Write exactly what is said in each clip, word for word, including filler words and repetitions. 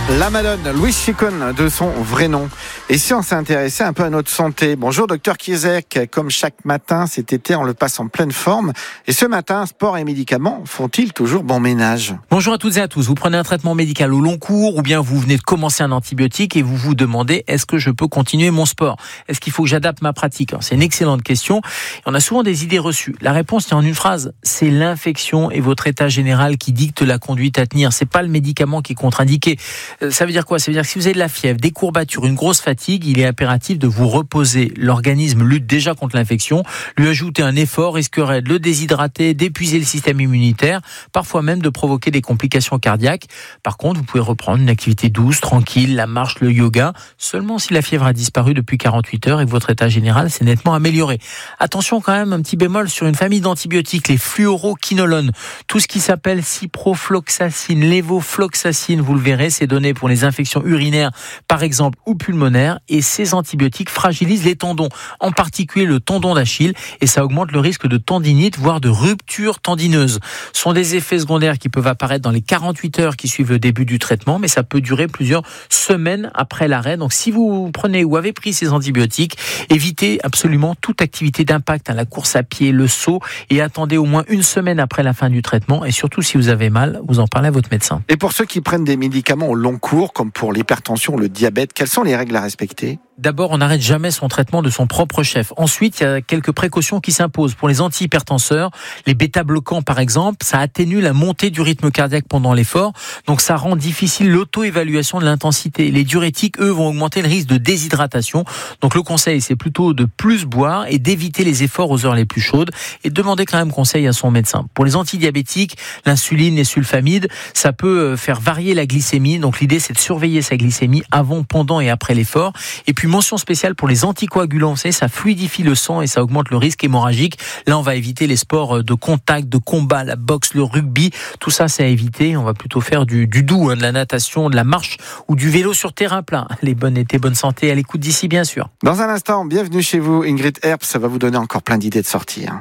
La Madone, Louis Chicone de son vrai nom. Et si on s'est intéressé un peu à notre santé. Bonjour docteur Kiesek, comme chaque matin cet été on le passe en pleine forme. Et ce matin, sport et médicaments font-ils toujours bon ménage? Bonjour à toutes et à tous. Vous prenez un traitement médical au long cours ou bien vous venez de commencer un antibiotique et vous vous demandez est-ce que je peux continuer mon sport? Est-ce qu'il faut que j'adapte ma pratique? C'est une excellente question. On a souvent des idées reçues. La réponse tient en une phrase. C'est l'infection et votre état général qui dicte la conduite à tenir. C'est pas le médicament qui est contre-indiqué. Ça veut dire quoi? Ça veut dire que si vous avez de la fièvre, des courbatures, une grosse fatigue, il est impératif de vous reposer. L'organisme lutte déjà contre l'infection. Lui ajouter un effort risquerait de le déshydrater, d'épuiser le système immunitaire, parfois même de provoquer des complications cardiaques. Par contre, vous pouvez reprendre une activité douce, tranquille, la marche, le yoga, seulement si la fièvre a disparu depuis quarante-huit heures et que votre état général s'est nettement amélioré. Attention quand même, un petit bémol sur une famille d'antibiotiques, les fluoroquinolones. Tout ce qui s'appelle ciprofloxacine, lévofloxacine, vous le verrez, c'est donné pour les infections urinaires, par exemple, ou pulmonaires, et ces antibiotiques fragilisent les tendons, en particulier le tendon d'Achille, et ça augmente le risque de tendinite, voire de rupture tendineuse. Ce sont des effets secondaires qui peuvent apparaître dans les quarante-huit heures qui suivent le début du traitement, mais ça peut durer plusieurs semaines après l'arrêt. Donc si vous prenez ou avez pris ces antibiotiques, évitez absolument toute activité d'impact, hein, la course à pied, le saut, et attendez au moins une semaine après la fin du traitement, et surtout si vous avez mal, vous en parlez à votre médecin. Et pour ceux qui prennent des médicaments au long cours, comme pour l'hypertension, le diabète, quelles sont les règles à respecter? D'abord, on n'arrête jamais son traitement de son propre chef. Ensuite, il y a quelques précautions qui s'imposent. Pour les antihypertenseurs, les bêta-bloquants par exemple, ça atténue la montée du rythme cardiaque pendant l'effort, donc ça rend difficile l'auto-évaluation de l'intensité. Les diurétiques, eux, vont augmenter le risque de déshydratation. Donc le conseil, c'est plutôt de plus boire et d'éviter les efforts aux heures les plus chaudes et de demander quand même conseil à son médecin. Pour les antidiabétiques, l'insuline, les sulfamides, ça peut faire varier la glycémie. Donc l'idée, c'est de surveiller sa glycémie avant, pendant et après l'effort. Et puis mention spéciale pour les anticoagulants, vous savez, ça fluidifie le sang et ça augmente le risque hémorragique. Là, on va éviter les sports de contact, de combat, la boxe, le rugby. Tout ça, c'est à éviter. On va plutôt faire du, du doux, hein, de la natation, de la marche ou du vélo sur terrain plat. Les bonnes étés, bonne santé à l'écoute d'ici, bien sûr. Dans un instant, bienvenue chez vous, Ingrid Herp. Ça va vous donner encore plein d'idées de sortie. Hein.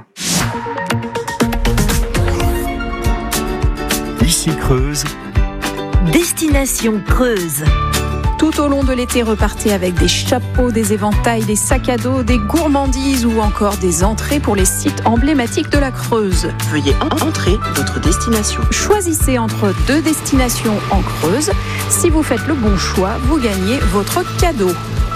Ici Creuse. Destination Creuse. Tout au long de l'été, repartez avec des chapeaux, des éventails, des sacs à dos, des gourmandises ou encore des entrées pour les sites emblématiques de la Creuse. Veuillez entrer votre destination. Choisissez entre deux destinations en Creuse. Si vous faites le bon choix, vous gagnez votre cadeau.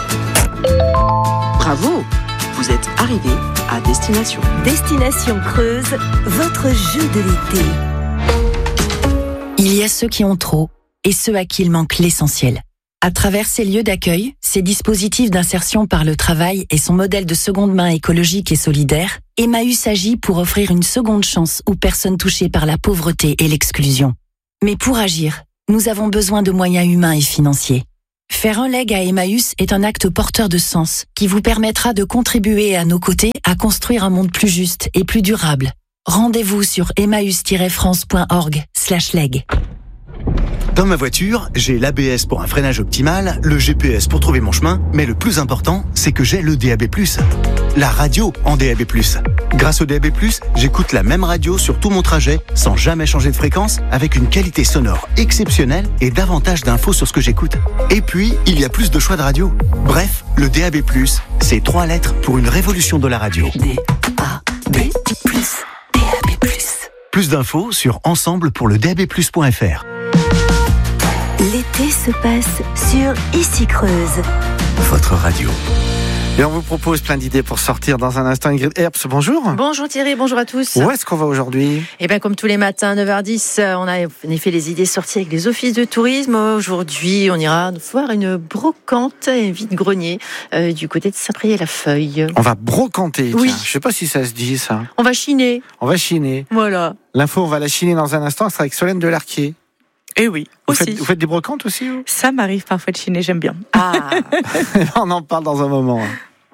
Bravo, vous êtes arrivé à destination. Destination Creuse, votre jeu de l'été. Il y a ceux qui ont trop et ceux à qui il manque l'essentiel. À travers ces lieux d'accueil, ces dispositifs d'insertion par le travail et son modèle de seconde main écologique et solidaire, Emmaüs agit pour offrir une seconde chance aux personnes touchées par la pauvreté et l'exclusion. Mais pour agir, nous avons besoin de moyens humains et financiers. Faire un leg à Emmaüs est un acte porteur de sens qui vous permettra de contribuer à nos côtés à construire un monde plus juste et plus durable. Rendez-vous sur emmaüs tiret france point org slash leg. Dans ma voiture, j'ai l'A B S pour un freinage optimal, le G P S pour trouver mon chemin, mais le plus important, c'est que j'ai le D A B plus. La radio en D A B plus. Grâce au D A B plus, j'écoute la même radio sur tout mon trajet, sans jamais changer de fréquence, avec une qualité sonore exceptionnelle et davantage d'infos sur ce que j'écoute. Et puis, il y a plus de choix de radio. Bref, le D A B plus, c'est trois lettres pour une révolution de la radio. D A B plus. D A B plus. Plus d'infos sur ensemble pour le D A B plus point F R. L'été se passe sur Ici Creuse. Votre radio. Et on vous propose plein d'idées pour sortir dans un instant. Ingrid Herps, bonjour. Bonjour Thierry, bonjour à tous. Où est-ce qu'on va aujourd'hui? Eh bien, comme tous les matins, neuf heures dix, on a en effet les idées sorties avec les offices de tourisme. Aujourd'hui, on ira voir une brocante, un vide-grenier euh, du côté de Saint-Priest-la-Feuille. On va brocanter. Oui. Tiens. Je ne sais pas si ça se dit, ça. On va chiner. On va chiner. Voilà. L'info, on va la chiner dans un instant. C'est avec Solène Delarquier. Et oui, Vous aussi. faites, vous faites des brocantes aussi, vous? Ça m'arrive parfois de chiner, j'aime bien. Ah. On en parle dans un moment.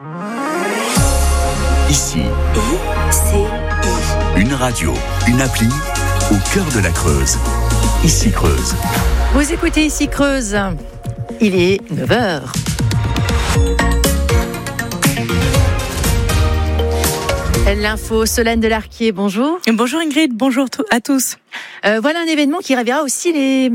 Ici, I C I. une radio, une appli, au cœur de la Creuse. Ici Creuse. Vous écoutez Ici Creuse. Il est neuf heures. L'info, Solène Delarquier, bonjour. Bonjour Ingrid, bonjour à tous. Euh, voilà un événement qui ravira aussi les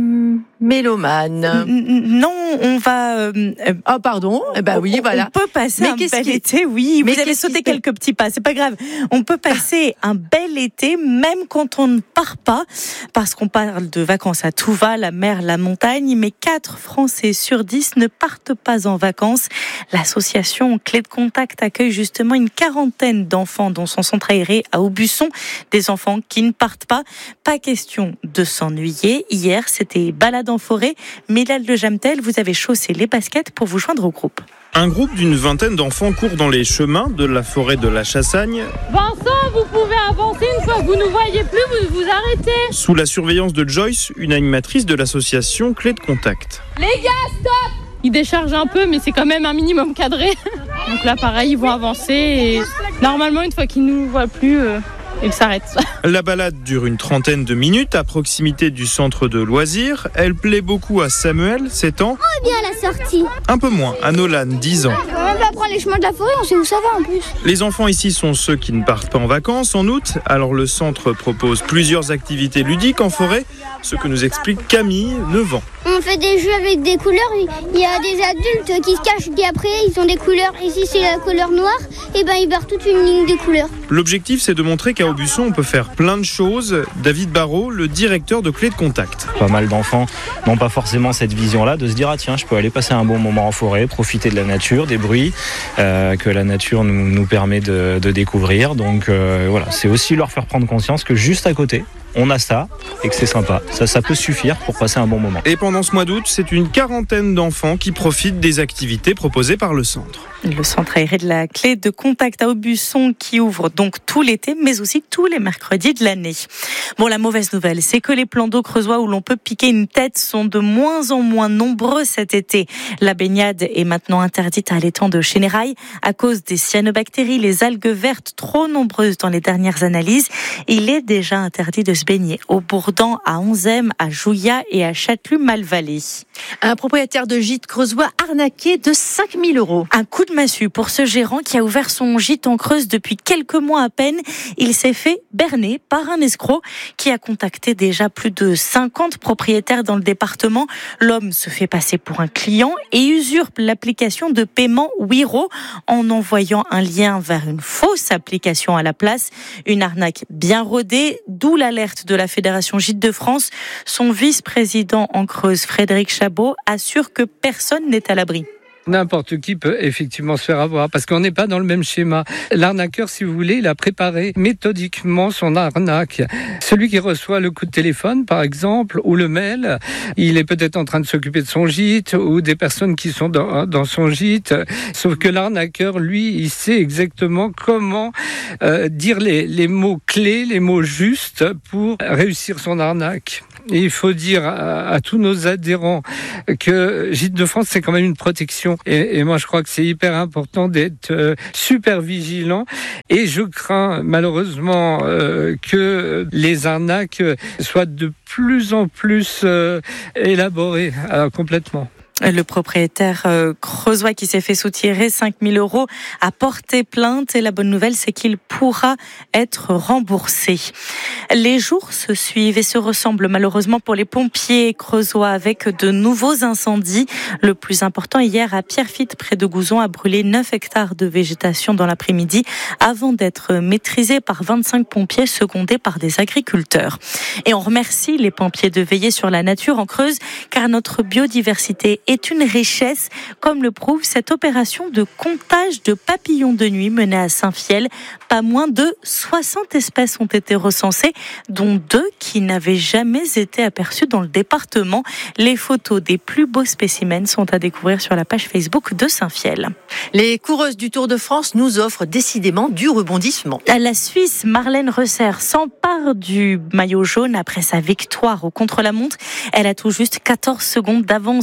mélomanes. Non, on va... Euh, ah pardon, eh ben oui, on, voilà. On peut passer mais un bel qui... été, oui. Mais vous avez sauté quelques petits pas, c'est pas grave. On peut passer un bel été, même quand on ne part pas, parce qu'on parle de vacances à tout va, la mer, la montagne, mais quatre Français sur dix ne partent pas en vacances. L'association Clé de Contact accueille justement une quarantaine d'enfants dans son centre aéré à Aubusson, des enfants qui ne partent pas. Pas question de s'ennuyer. Hier, c'était balade en forêt. Mélal de Jamtel, vous avez chaussé les baskets pour vous joindre au groupe. Un groupe d'une vingtaine d'enfants court dans les chemins de la forêt de la Chassagne. Vincent, vous pouvez avancer une fois que vous ne voyez plus, vous vous arrêtez. Sous la surveillance de Joyce, une animatrice de l'association Clé de Contact. Les gars, stop! Ils déchargent un peu, mais c'est quand même un minimum cadré. Donc là, pareil, ils vont avancer et normalement, une fois qu'ils ne nous voient plus... Euh... Il s'arrête. La balade dure une trentaine de minutes à proximité du centre de loisirs. Elle plaît beaucoup à Samuel, sept ans. Oh, bien la sortie. Un peu moins à Nolan, dix ans. On va prendre les chemins de la forêt, on sait où ça va en plus. Les enfants ici sont ceux qui ne partent pas en vacances en août. Alors le centre propose plusieurs activités ludiques en forêt, ce que nous explique Camille, neuf ans. On fait des jeux avec des couleurs. Il y a des adultes qui se cachent et après ils ont des couleurs. Ici c'est la couleur noire, et ben ils barrent toute une ligne de couleurs. L'objectif c'est de montrer qu'à Aubusson on peut faire plein de choses. David Barrault, le directeur de Clé de Contact. Pas mal d'enfants n'ont pas forcément cette vision-là de se dire ah tiens je peux aller passer un bon moment en forêt, profiter de la nature, des bruits euh, que la nature nous, nous permet de, de découvrir. Donc euh, voilà, c'est aussi leur faire prendre conscience que juste à côté on a ça et que c'est sympa. Ça, ça peut suffire pour passer un bon moment. Et pendant ce mois d'août, c'est une quarantaine d'enfants qui profitent des activités proposées par le centre. Le centre aéré de la Clé de Contact à Aubusson qui ouvre donc tout l'été, mais aussi tous les mercredis de l'année. Bon, la mauvaise nouvelle, c'est que les plans d'eau creusois où l'on peut piquer une tête sont de moins en moins nombreux cet été. La baignade est maintenant interdite à l'étang de Chénérail à cause des cyanobactéries, les algues vertes trop nombreuses dans les dernières analyses. Il est déjà interdit de se baigner au Bourdan, à Onzème, à Jouillat et à Châtelus-Malvallée. Un propriétaire de gîte creusois arnaqué de cinq mille euros. Un coup de massue pour ce gérant qui a ouvert son gîte en Creuse depuis quelques mois à peine. Il s'est fait berner par un escroc qui a contacté déjà plus de cinquante propriétaires dans le département. L'homme se fait passer pour un client et usurpe l'application de paiement Wiro en envoyant un lien vers une fausse application à la place. Une arnaque bien rodée, d'où l'alerte de la Fédération Gîtes de France. Son vice-président en Creuse, Frédéric Chabot, assure que personne n'est à l'abri. N'importe qui peut effectivement se faire avoir parce qu'on n'est pas dans le même schéma. L'arnaqueur, si vous voulez, il a préparé méthodiquement son arnaque. Celui qui reçoit le coup de téléphone, par exemple, ou le mail, il est peut-être en train de s'occuper de son gîte ou des personnes qui sont dans, dans son gîte. Sauf que l'arnaqueur, lui, il sait exactement comment euh, dire les, les mots clés, les mots justes pour réussir son arnaque. Et il faut dire à, à tous nos adhérents que Gîtes de France, c'est quand même une protection. Et, et moi, je crois que c'est hyper important d'être euh, super vigilant. Et je crains malheureusement euh, que les arnaques soient de plus en plus euh, élaborées, alors complètement. Le propriétaire euh, creusois qui s'est fait soutirer cinq mille euros a porté plainte et la bonne nouvelle c'est qu'il pourra être remboursé. Les jours se suivent et se ressemblent malheureusement pour les pompiers creusois avec de nouveaux incendies. Le plus important hier à Pierrefitte près de Gouzon a brûlé neuf hectares de végétation dans l'après-midi avant d'être maîtrisé par vingt-cinq pompiers secondés par des agriculteurs. Et on remercie les pompiers de veiller sur la nature en Creuse car notre biodiversité est une richesse, comme le prouve cette opération de comptage de papillons de nuit menée à Saint-Fiel. Pas moins de soixante espèces ont été recensées, dont deux qui n'avaient jamais été aperçues dans le département. Les photos des plus beaux spécimens sont à découvrir sur la page Facebook de Saint-Fiel. Les coureuses du Tour de France nous offrent décidément du rebondissement. La Suisse, Marlène Reusser, s'empare du maillot jaune après sa victoire au contre-la-montre. Elle a tout juste quatorze secondes d'avance au classement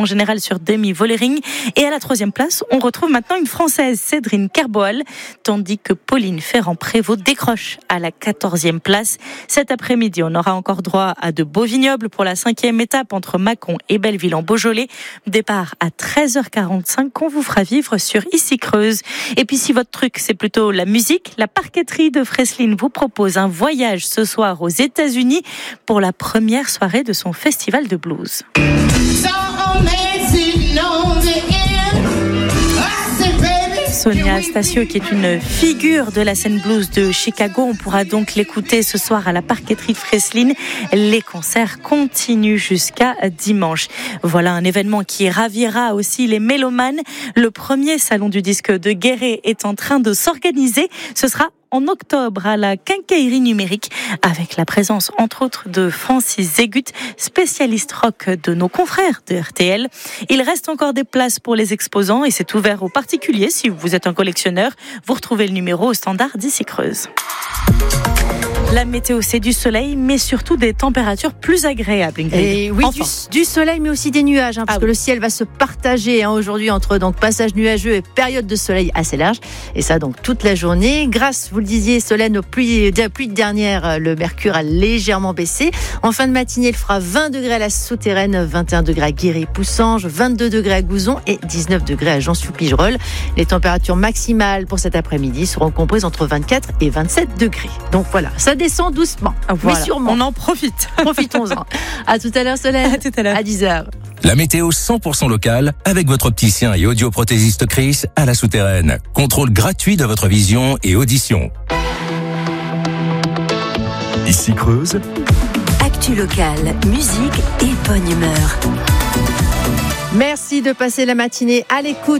générale sur Demi Vollering. Et à la troisième place, on retrouve maintenant une Française, Cédrine Kerboal, tandis que Pauline Ferrand-Prévot décroche à la quatorzième place. Cet après-midi, on aura encore droit à de beaux vignobles pour la cinquième étape entre Mâcon et Belleville en Beaujolais. Départ à treize heures quarante-cinq qu'on vous fera vivre sur Issy Creuse. Et puis si votre truc c'est plutôt la musique, la parqueterie de Freslin vous propose un voyage ce soir aux États-Unis pour la première soirée de son festival de blues. Sonia Astacio, qui est une figure de la scène blues de Chicago. On pourra donc l'écouter ce soir à la parqueterie de Freslin. Les concerts continuent jusqu'à dimanche. Voilà un événement qui ravira aussi les mélomanes. Le premier salon du disque de Guéret est en train de s'organiser. Ce sera en octobre à la Quincaillerie numérique avec la présence entre autres de Francis Zégut, spécialiste rock de nos confrères de R T L. Il reste encore des places pour les exposants et c'est ouvert aux particuliers. Si vous êtes un collectionneur, vous retrouvez le numéro au standard d'Issy Creuse. La météo, c'est du soleil, mais surtout des températures plus agréables. Ingrid. Et oui, enfin. du, du soleil, mais aussi des nuages, hein, parce ah, que oui. le ciel va se partager hein, aujourd'hui entre donc passage nuageux et période de soleil assez large. Et ça, donc toute la journée. Grâce, vous le disiez, Solène, aux pluies, pluies de dernière, le mercure a légèrement baissé. En fin de matinée, il fera vingt degrés à la Souterraine, vingt et un degrés à Guéret-Poussange, vingt-deux degrés à Gouzon et dix-neuf degrés à Jean-Sous-Pigerolles. Les températures maximales pour cet après-midi seront comprises entre vingt-quatre et vingt-sept degrés. Donc voilà, ça descend doucement, voilà. mais sûrement. On en profite. Profitons-en. À tout à l'heure, Solène. À tout à l'heure. À dix heures. La météo cent pour cent locale avec votre opticien et audioprothésiste Chris à la Souterraine. Contrôle gratuit de votre vision et audition. Issy Creuse. Actu locale, musique et bonne humeur. Merci de passer la matinée à l'écoute